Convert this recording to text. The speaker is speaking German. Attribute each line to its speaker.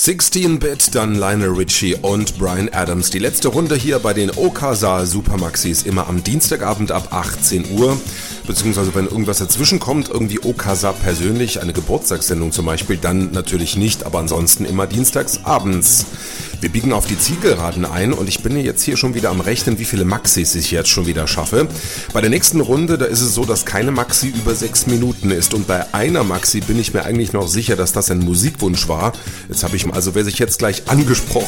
Speaker 1: 16-Bit, dann Lionel Richie und Bryan Adams. Die letzte Runde hier bei den Okasa Supermaxis, immer am Dienstagabend ab 18 Uhr. Beziehungsweise wenn irgendwas dazwischen kommt, irgendwie Okasa persönlich, eine Geburtstagssendung zum Beispiel, dann natürlich nicht, aber ansonsten immer dienstags abends. Wir biegen auf die Zielgeraden ein und ich bin jetzt hier schon wieder am Rechnen, wie viele Maxis ich jetzt schon wieder schaffe. Bei der nächsten Runde, da ist es so, dass keine Maxi über 6 Minuten ist und bei einer Maxi bin ich mir eigentlich noch sicher, dass das ein Musikwunsch war. Jetzt habe ich also, wer sich jetzt gleich angesprochen